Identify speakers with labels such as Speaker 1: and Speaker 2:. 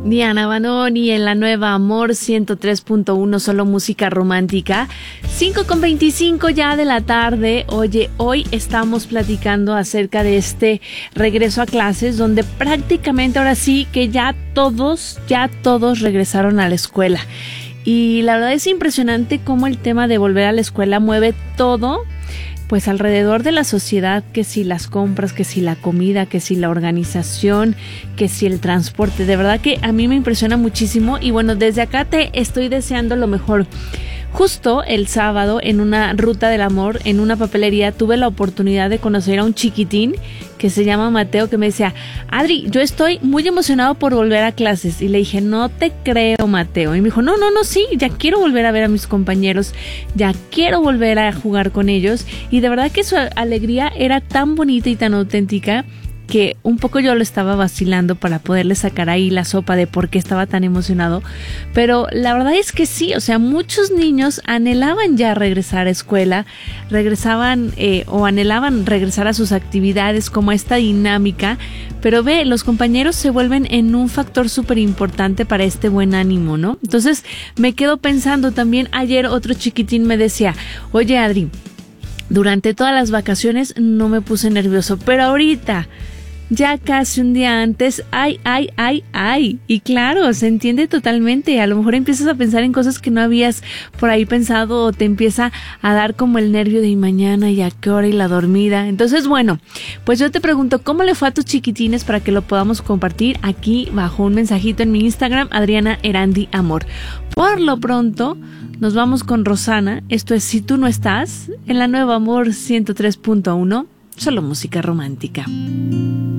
Speaker 1: Diana Banoni en la nueva Amor 103.1, solo música romántica. 5:25 ya de la tarde. Oye, hoy estamos platicando acerca de este regreso a clases, donde prácticamente ahora sí que ya todos regresaron a la escuela. Y la verdad es impresionante cómo el tema de volver a la escuela mueve todo, pues alrededor de la sociedad, que si las compras, que si la comida, que si la organización, que si el transporte. De verdad que a mí me impresiona muchísimo y bueno, desde acá te estoy deseando lo mejor. Justo el sábado, en una ruta del amor, en una papelería, tuve la oportunidad de conocer a un chiquitín que se llama Mateo, que me decía: Adri, yo estoy muy emocionado por volver a clases. Y le dije: no te creo, Mateo. Y me dijo: no, sí, ya quiero volver a ver a mis compañeros, ya quiero volver a jugar con ellos. Y de verdad que su alegría era tan bonita y tan auténtica que un poco yo lo estaba vacilando para poderle sacar ahí la sopa de por qué estaba tan emocionado. Pero la verdad es que sí, o sea, muchos niños anhelaban ya regresar a escuela, anhelaban regresar a sus actividades, como a esta dinámica. Pero ve, los compañeros se vuelven en un factor súper importante para este buen ánimo, ¿no? Entonces me quedo pensando también, ayer otro chiquitín me decía: oye, Adri, durante todas las vacaciones no me puse nervioso, pero ahorita, ya casi un día antes, ay. Y claro, se entiende totalmente. A lo mejor empiezas a pensar en cosas que no habías por ahí pensado, o te empieza a dar como el nervio de mañana y a qué hora y la dormida. Entonces, bueno, pues yo te pregunto, ¿cómo le fue a tus chiquitines para que lo podamos compartir aquí bajo un mensajito en mi Instagram, Adriana Erandi Amor? Por lo pronto, nos vamos con Rosana. Esto es Si Tú No Estás, en la nueva Amor 103.1, solo música romántica.